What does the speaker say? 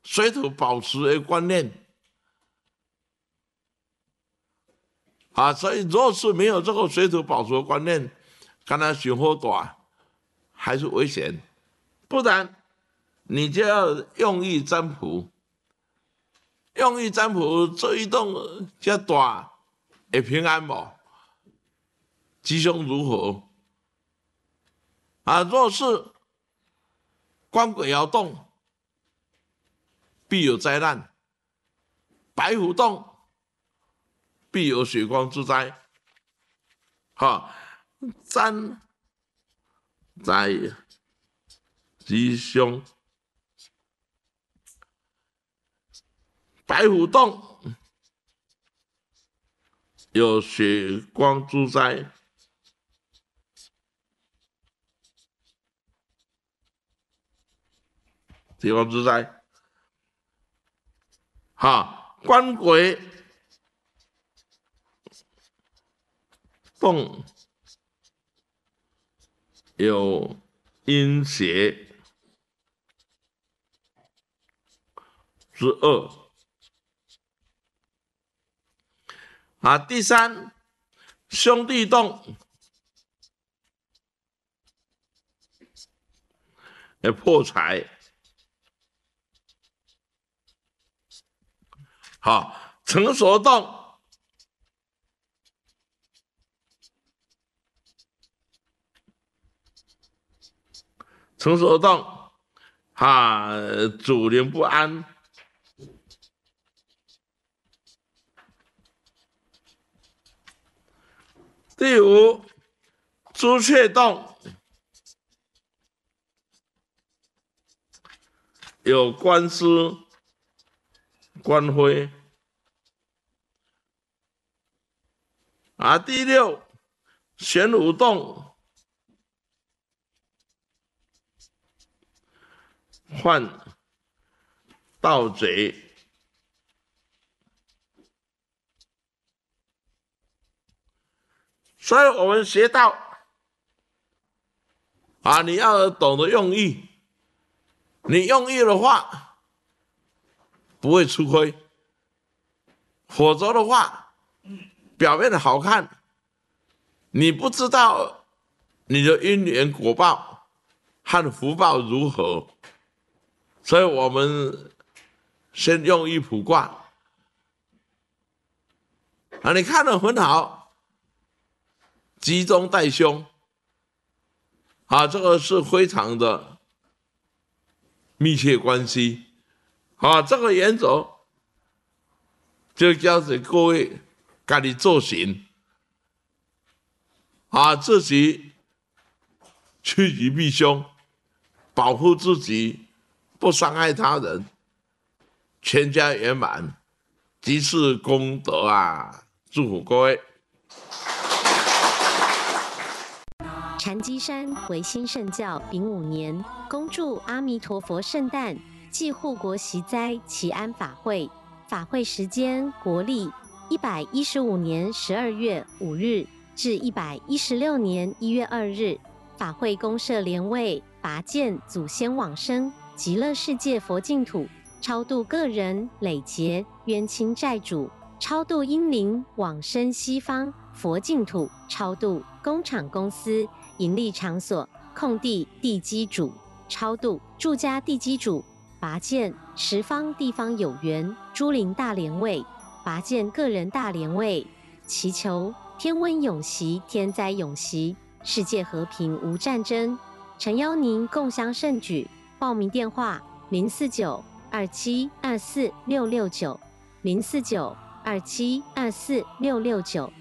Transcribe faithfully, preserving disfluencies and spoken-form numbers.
水土保持的观念。啊，所以若是没有这个水土保持的观念，看他想好大还是危险，不然你就要用意占卜，用意占卜这一栋这大会平安无？吉凶如何？啊，若是官鬼爻动，必有灾难；白虎动，必有血光之灾。哈，占灾吉凶，白虎动有血光之灾。血光之灾，哈，官鬼动有阴邪之恶。啊，第三，兄弟动会破财。好，成熟动成熟动，哈，主灵不安。第五，朱雀动有官司、官非。啊，第六，玄武动犯盗贼。所以我们学到啊，你要懂得用意，你用意的话不会吃亏，否则的话表面的好看，你不知道你的因缘果报和福报如何。所以我们先用意卜卦啊，你看得很好，吉中带凶啊，这个是非常的密切关系啊，这个原则就叫做各位自己做行啊，自己趋吉避凶，保护自己，不伤害他人，全家圆满，即是功德啊！祝福各位。 禅机山维新圣教丙午年，恭祝阿弥陀佛圣诞暨护国息灾祈安法会。法会时间国历一百一十五年十二月五日至一百一十六年一月二日。法会公设莲位，拔剑祖先往生极乐世界佛净土，超度个人累劫冤亲债主，超度阴灵往生西方佛净土，超度工厂公司盈利场所空地地基主，超度住家地基主，拔剑十方地方有缘诸灵大莲位，拔剑个人大莲位，祈求天温永息，天灾永息，世界和平无战争。诚邀您共襄盛举，报名电话零四九二七二四六六九零四九二七二四六六九。